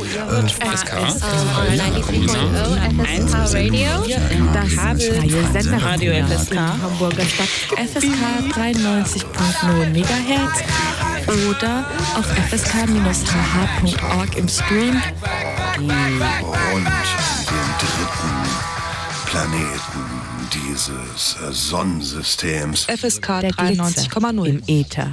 FSK 93.0 FSK Radio, Das freie Radio FSK, Hamburger Stadt FSK 93.0 MHz oder auf fsk-hh.org im Stream. Du und den dritten Planeten dieses Sonnensystems. FSK Der Glitzer 93,0 im Äther.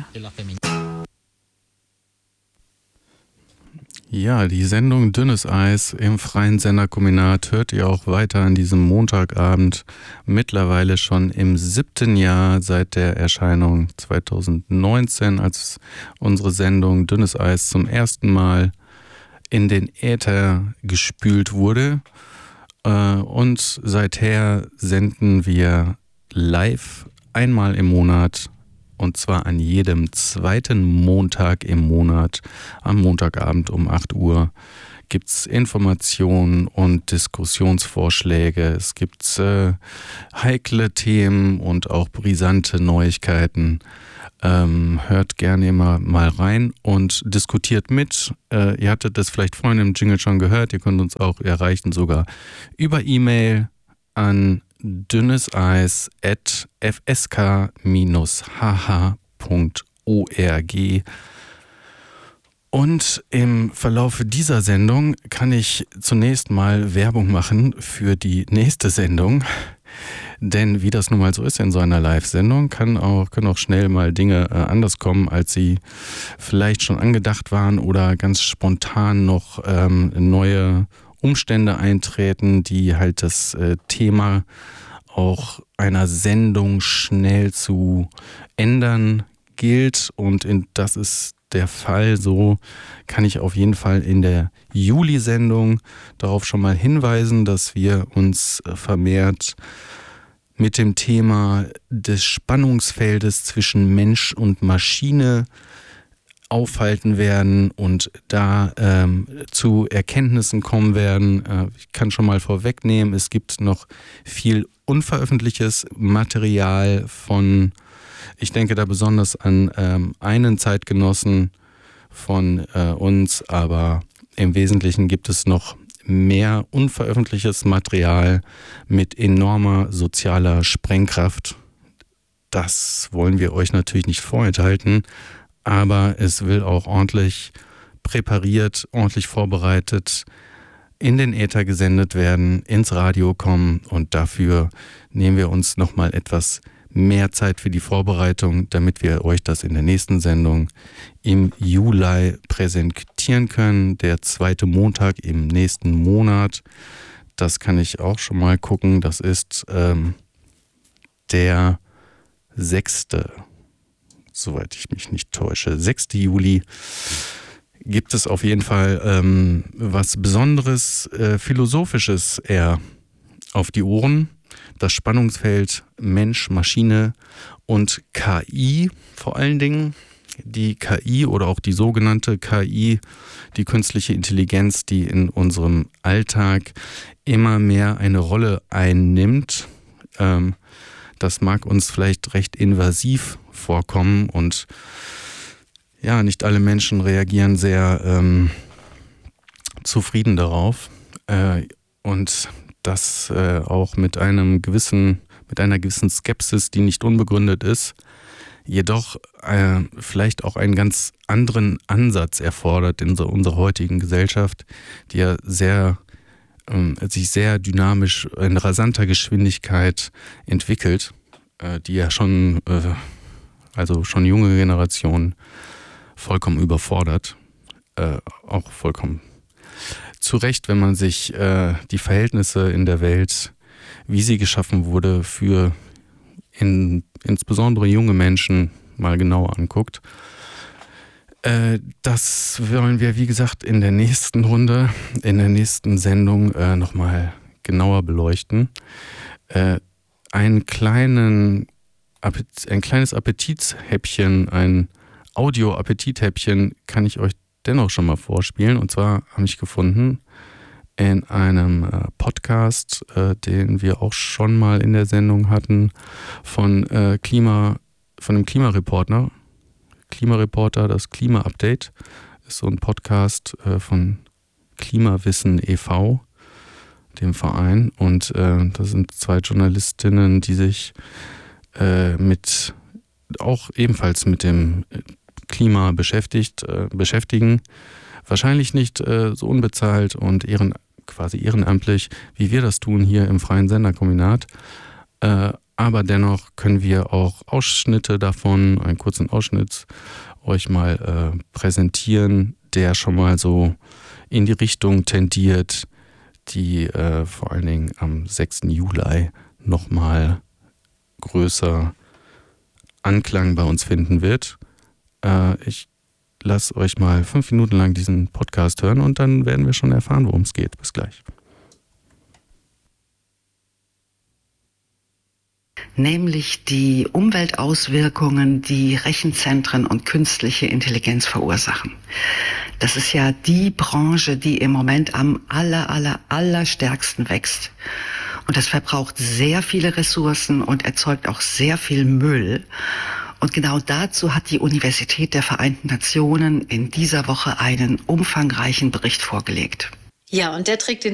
Ja, die Sendung Dünnes Eis im freien Senderkombinat hört ihr auch weiter an diesem Montagabend. Mittlerweile schon im 7. Jahr seit der Erscheinung 2019, als unsere Sendung Dünnes Eis zum ersten Mal in den Äther gespült wurde. Und seither senden wir live einmal im Monat. Und zwar an jedem zweiten Montag im Monat, am Montagabend um 8 Uhr, gibt es Informationen und Diskussionsvorschläge. Es gibt heikle Themen und auch brisante Neuigkeiten. Hört gerne immer mal rein und diskutiert mit. Ihr hattet das vielleicht vorhin im Jingle schon gehört. Ihr könnt uns auch erreichen, sogar über E-Mail an dünneseis@fsk-hh.org. Und im Verlaufe dieser Sendung kann ich zunächst mal Werbung machen für die nächste Sendung. Denn wie das nun mal so ist in so einer Live-Sendung, können auch schnell mal Dinge anders kommen, als sie vielleicht schon angedacht waren oder ganz spontan noch neue Umstände eintreten, die halt das Thema auch einer Sendung schnell zu ändern gilt. Und das ist der Fall. So kann ich auf jeden Fall in der Juli-Sendung darauf schon mal hinweisen, dass wir uns vermehrt mit dem Thema des Spannungsfeldes zwischen Mensch und Maschine aufhalten werden und da zu Erkenntnissen kommen werden. Ich kann schon mal vorwegnehmen, es gibt noch viel unveröffentlichtes Material von, ich denke da besonders an einen Zeitgenossen von uns, aber im Wesentlichen gibt es noch mehr unveröffentlichtes Material mit enormer sozialer Sprengkraft. Das wollen wir euch natürlich nicht vorenthalten, aber es will auch ordentlich präpariert, ordentlich vorbereitet in den Äther gesendet werden, ins Radio kommen, und dafür nehmen wir uns nochmal etwas mehr Zeit für die Vorbereitung, damit wir euch das in der nächsten Sendung im Juli präsentieren können. Der zweite Montag im nächsten Monat, das kann ich auch schon mal gucken, das ist der 6., soweit ich mich nicht täusche, 6. Juli, gibt es auf jeden Fall was Besonderes, Philosophisches eher auf die Ohren. Das Spannungsfeld Mensch, Maschine und KI vor allen Dingen. Die KI oder auch die sogenannte KI, die künstliche Intelligenz, die in unserem Alltag immer mehr eine Rolle einnimmt. Das mag uns vielleicht recht invasiv vorkommen und ja, nicht alle Menschen reagieren sehr zufrieden darauf. Und das auch mit einer gewissen Skepsis, die nicht unbegründet ist, jedoch vielleicht auch einen ganz anderen Ansatz erfordert in unserer heutigen Gesellschaft, die ja sich sehr dynamisch in rasanter Geschwindigkeit entwickelt, die ja schon junge Generationen vollkommen überfordert, auch vollkommen zu Recht, wenn man sich die Verhältnisse in der Welt, wie sie geschaffen wurde, für insbesondere junge Menschen mal genauer anguckt. Das wollen wir, wie gesagt, in der nächsten Runde, in der nächsten Sendung nochmal genauer beleuchten. Ein kleines Appetithäppchen, ein Audio-Appetithäppchen kann ich euch dennoch schon mal vorspielen. Und zwar habe ich gefunden in einem Podcast, den wir auch schon mal in der Sendung hatten, von dem Klimareporter, das Klima-Update, ist so ein Podcast von Klimawissen e.V., dem Verein. Und das sind 2 Journalistinnen, die sich ebenfalls mit dem Klima beschäftigen. Wahrscheinlich nicht so unbezahlt und quasi ehrenamtlich, wie wir das tun hier im Freien Senderkombinat. Aber dennoch können wir auch Ausschnitte davon, einen kurzen Ausschnitt, euch mal präsentieren, der schon mal so in die Richtung tendiert, die vor allen Dingen am 6. Juli nochmal größer Anklang bei uns finden wird. Ich lasse euch mal 5 Minuten lang diesen Podcast hören und dann werden wir schon erfahren, worum es geht. Bis gleich. Nämlich die Umweltauswirkungen, die Rechenzentren und künstliche Intelligenz verursachen. Das ist ja die Branche, die im Moment am allerstärksten wächst. Und das verbraucht sehr viele Ressourcen und erzeugt auch sehr viel Müll. Und genau dazu hat die Universität der Vereinten Nationen in dieser Woche einen umfangreichen Bericht vorgelegt. Ja, und der trägt den